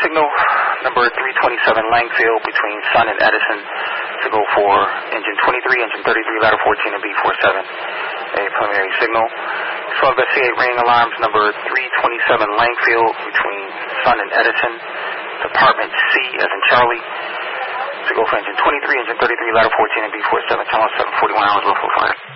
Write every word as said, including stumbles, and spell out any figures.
signal number three twenty-seven Langfield between Sun and Edison to go for engine twenty-three, engine thirty-three, ladder fourteen, and B forty-seven. A preliminary signal. So investigate ring alarms number three twenty-seven Langfield between Sun and Edison, department C as in Charlie, to go for engine twenty-three, engine thirty-three, ladder fourteen, and B forty-seven. Time on seven forty-one hours, level fire.